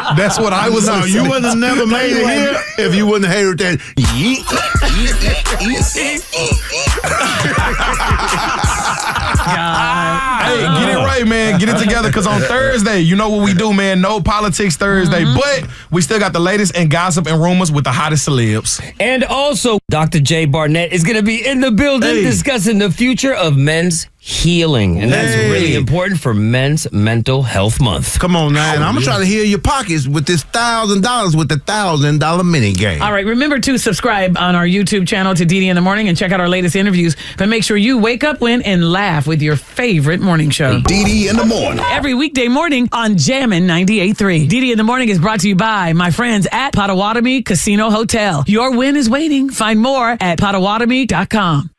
That's what I was No, saying. you wouldn't have never made it here if you wouldn't have heard that. Hey, get it right, man. Get it together, because on Thursday, you know what we do, man. No Politics Thursday, but we still got the latest in gossip and rumors with the hottest celebs. And also, Dr. Jay Barnett is going to be in the building discussing the future of men's healing. And that's really important for Men's Mental Health Month. Come on now, and I'm trying to heal your pockets with this $1,000 with the $1,000 mini game. All right, remember to subscribe on our YouTube channel to DD in the Morning and check out our latest interviews. But make sure you wake up, win, and laugh with your favorite morning show. DD in the Morning. Every weekday morning on Jammin' 98.3. DD in the Morning is brought to you by my friends at Potawatomi Casino Hotel. Your win is waiting. Find more at Potawatomi.com.